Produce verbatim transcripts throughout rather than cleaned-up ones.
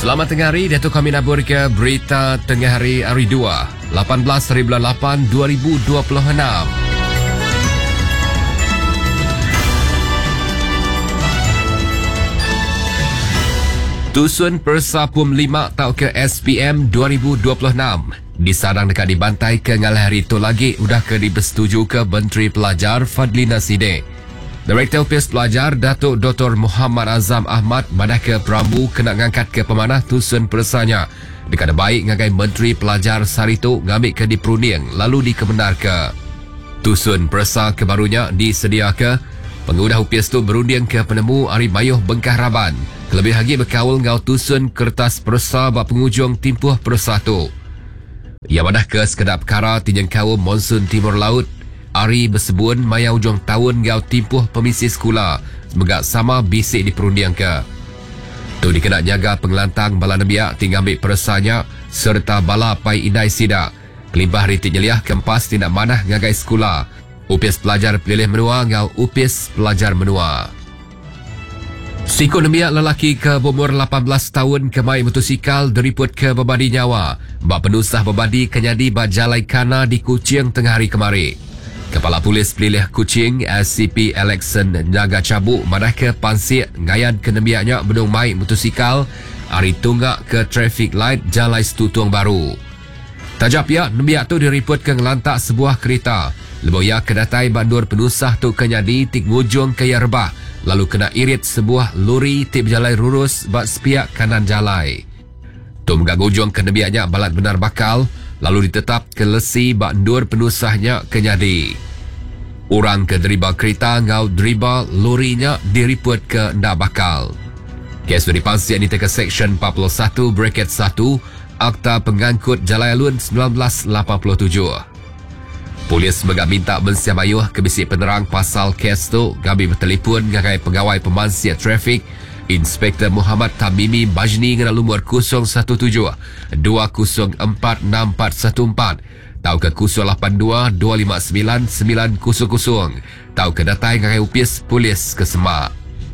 Selamat tengah hari, Datuk kami nabur ke Berita Tengah Hari Hari dua, lapan belas hari bulan lapan dua ribu dua puluh enam. Tusun Persapum lima tau ke S P M dua ribu dua puluh enam. Disadang dekat dibantai ke ngalai hari tu lagi udah ke dibersetuju ke Menteri Pelajar Fadlina Sidek. Direktur Upis Pelajar Datuk Doktor Muhammad Azam Ahmad madah ke Perambu kena ngangkat ke pemanah Tusun Persanya. Dekat baik ngagai Menteri Pelajar Sarito ngambil ke di Peruning lalu di Kebenar ke. Tusun Persa kebarunya disedia ke. Pengudah Upis tu berunding ke penemu Ari Mayuh Bengkah Raban. Kelebih lagi berkawal ngau Tusun Kertas Persa bak pengujung timpuh Persa tu. Ia madah ke sekedap perkara tinjang kawal monsun Timur Laut. Ari bersebun maya ujung tahun gau timpuh pemisi sekolah semoga sama bisik di perundian ke. Tu dikena jaga pengelantang bala nebiak tinggal ambil persanya serta bala pai indai sidak. Kelimpah ritik nyeliah kempas tindak manah ngagai sekolah. Upis pelajar pilih menua ngau upis pelajar menua. Siku nebiak lelaki ke berumur lapan belas tahun kemai motosikal deriput ke bebadi nyawa. Bak penusah bebadi kenyadi bak jalai kana di Kuching tengah hari kemari. Kepala Polis Pelilih Kuching S C P Alexon Nyaga Cabuk madah ke pansik ngayad ke nebiaknya bedung mai motosikal hari tunggak ke traffic light Jalai Setutuang Baru. Tajap ya nebiak tu diriput ke ngelantak sebuah kereta. Leboya kedatai bandur penusah tu kenyadi tik ngujung ke Yerbah lalu kena irit sebuah lori tip jalai lurus bak sepiak kanan jalai. Tu menggak ujung ke nebiaknya balat benar bakal lalu ditetap ke lesi bak ndur penusahnya kenyadi. Orang ke deriba kereta ngau deriba lorinya diriput ke ndak bakal. Kes dipansiak ni ke Seksyen empat puluh satu Bracket satu Akta Pengangkut Jalai Alun seribu sembilan ratus lapan puluh tujuh. Polis megak minta bensiam ayuh ke bisik penerang pasal kes tu gabi bertelefon ngagai pegawai pemansiak trafik Inspektor Muhammad Tamimi Bajni ngena lumur kosong satu tujuh dua kosong empat enam empat satu empat tau ke kosong lapan dua dua lima sembilan sembilan kosong kosong tau ke datai ngagai upis polis ke Semak.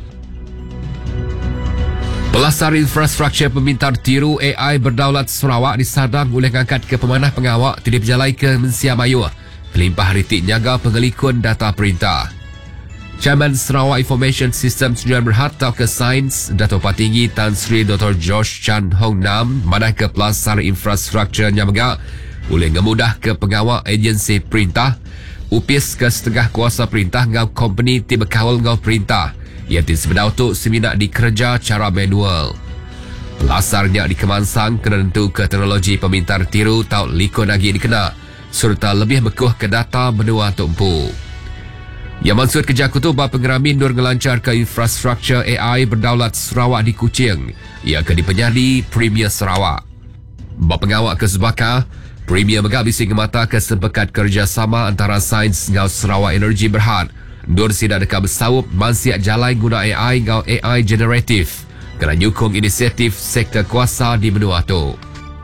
Pelasar infrastruktur pemintar tiru A I berdaulat Sarawak disadang oleh ngangkat ke pemanah pengawak tidip jalai ke Mensiam Ayuh. Kelimpah ritik nyaga pengelikun data perintah. Chairman Sarawak Information System Sdn Berhad tau ke Sains Dato' Patinggi Tan Sri Doktor Josh Chan Hong Nam madah ke pelasar infrastruktur nyamegak boleh ngemudah ke pengawal agensi perintah upis ke setengah kuasa perintah ngau company tiba kawal ngau perintah ia ti sebenau tu seminak dikerja cara manual. Pelasarnya dikemansang kena tentu ke teknologi pemintar tiru tau liko lagi dikena serta lebih mekuh ke data menua tumpu. Yang maksud kerja kutu bak pengerami nur ngelancar ke infrastruktur A I berdaulat Sarawak di Kuching. Ia akan dipenyadi Premier Sarawak. Bak pengawak ke Sebaka, Premier megak bising mata ke sepekat kerjasama antara Sains ngau Sarawak Energi Berhad. Nur sidak dekat bersawup mansiak jalai guna A I ngau A I generatif. Kena nyukung inisiatif sektor kuasa di menua tu.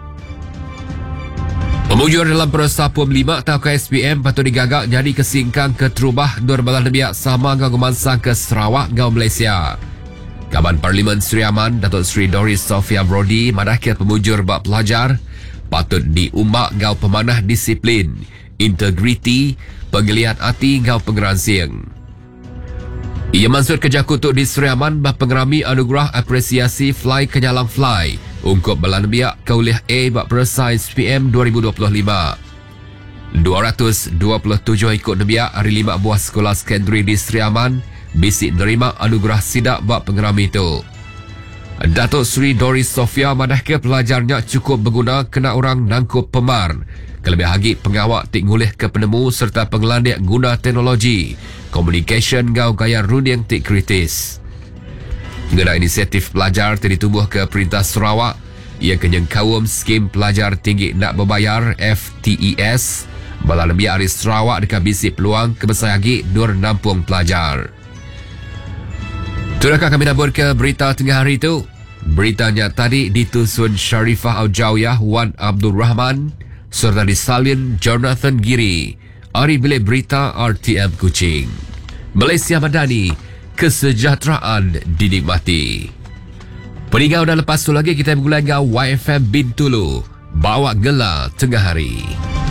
Pemujur dalam Persapum lima tau ke S P M patut digagak jadi kesingkang ke terubah nur balah nebiak sama ngau gemansang ke Sarawak ngau Malaysia. Kaban Parlimen Sri Aman Datuk Sri Doris Sofia Brody madah ke pemujur bak pelajar patut diumbak ngau pemanah disiplin, integriti, penggeliat hati ngau pengeransing. Ia maksud kerja kutuk di Sri Aman bah pengerami anugerah apresiasi Fly Kenyalang Fly ungkup balan biak kauliah A bak Persa S P M dua ribu dua puluh lima. dua ratus dua puluh tujuh ikut nebiak hari lima buah sekolah sekondari di Sri Aman bisik menerima anugerah sidak bak pengerami itu. Datuk Sri Doris Sofia madah ke pelajarnya cukup berguna kena orang nangkup pemar. Kelebih lagi pengawak tik ngulih ke penemu serta pengelandik guna teknologi, communication ngau gaya runding tik kritis. Ngena inisiatif pelajar terditumbuh ke Perintah Sarawak, ia kenyang kawum skim pelajar tinggi nak berbayar F T E S, bala lebih hari Sarawak dekat bisik peluang kebesar lagi nur nampung pelajar. Turakah kami nabur ke berita tengah hari itu? Beritanya tadi ditusun Sharifah Aujawiyah Wan Abdul Rahman serta disalin Jonathan Giri. Ari bilik berita R T M Kuching. Malaysia Madani, kesejahteraan dinikmati. Peningau dah lepas tu lagi kita bergulang dengan Y F M Bintulu. Bawa gelar tengah hari.